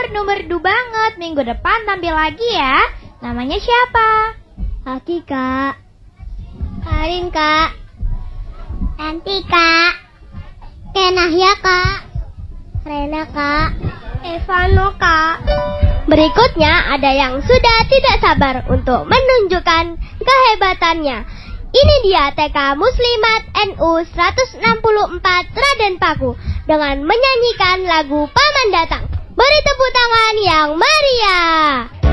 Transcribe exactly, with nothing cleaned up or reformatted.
merdu-merdu banget. Minggu depan tampil lagi ya. Namanya siapa? Aki, Kak. Karin, Kak. Nanti, Kak. Kenahya, Kak. Rena, Kak. Evano, Kak. Berikutnya ada yang sudah tidak sabar untuk menunjukkan kehebatannya. Ini dia T K Muslimat N U seratus enam puluh empat Raden Paku dengan menyanyikan lagu Paman Datang. Beri tepuk tangan yang meriah.